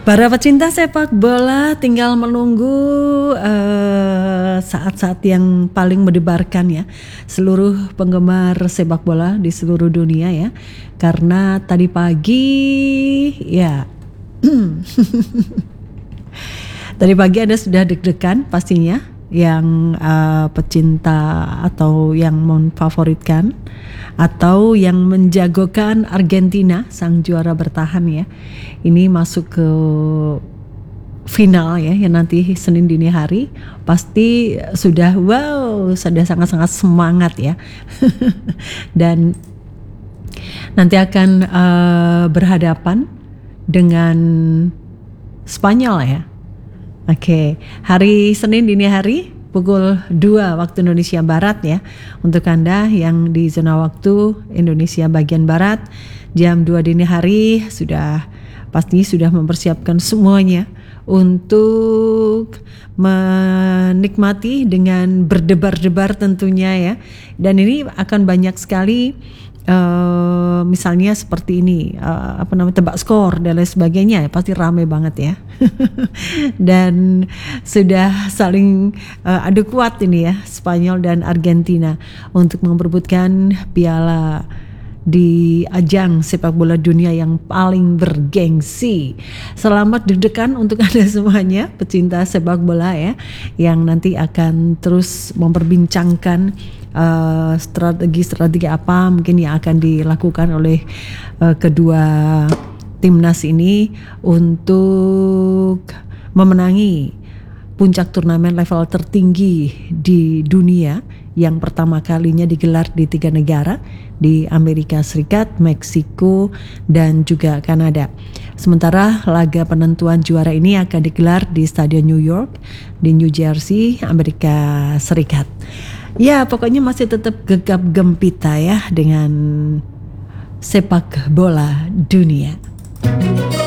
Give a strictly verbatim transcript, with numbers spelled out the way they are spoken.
Para pecinta sepak bola tinggal menunggu uh, saat-saat yang paling mendebarkan ya seluruh penggemar sepak bola di seluruh dunia ya. Karena tadi pagi ya tadi pagi Anda sudah deg-degan pastinya yang uh, pecinta atau yang memfavoritkan atau yang menjagokan Argentina sang juara bertahan ya. Ini masuk ke final ya yang nanti Senin dini hari pasti sudah wow sudah sangat-sangat semangat ya. Dan nanti akan uh, berhadapan dengan Spanyol ya. Oke, hari Senin dini hari pukul dua waktu Indonesia Barat ya. Untuk Anda yang di zona waktu Indonesia bagian Barat, jam dua dini hari sudah pasti sudah mempersiapkan semuanya untuk menikmati dengan berdebar-debar tentunya ya. Dan ini akan banyak sekali Uh, misalnya seperti ini uh, apa namanya tebak skor dan lain sebagainya ya, pasti ramai banget ya. Dan sudah saling uh, adu kuat ini ya Spanyol dan Argentina untuk memperebutkan piala di ajang sepak bola dunia yang paling bergengsi. Selamat deg-degan untuk Anda semuanya pecinta sepak bola ya, yang nanti akan terus memperbincangkan uh, strategi-strategi apa mungkin yang akan dilakukan oleh uh, kedua timnas ini untuk memenangi puncak turnamen level tertinggi di dunia yang pertama kalinya digelar di tiga negara, di Amerika Serikat, Meksiko, dan juga Kanada. Sementara laga penentuan juara ini akan digelar di Stadion New York, di New Jersey, Amerika Serikat. Ya, pokoknya masih tetap gegap gempita ya dengan sepak bola dunia.